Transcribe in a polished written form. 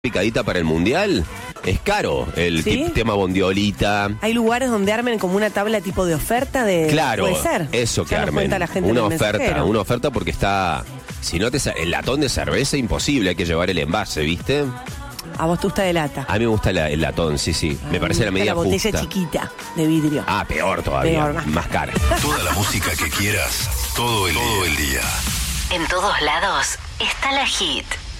picadita para el mundial, es caro el ¿Sí? tema bondiolita. Hay lugares donde armen como una tabla tipo de oferta de... Claro, Puede ser. eso que Ya nos armen. cuenta la gente en Una el mensajero. oferta porque está... Si no el latón de cerveza imposible, hay que llevar el envase, ¿viste? A vos te gusta de lata. A mí me gusta el latón, sí. Me parece la medida La botella justa. chiquita de vidrio. Ah, peor todavía, Peor, más cara. Toda la música que quieras, todo el día. En todos lados está la Hit.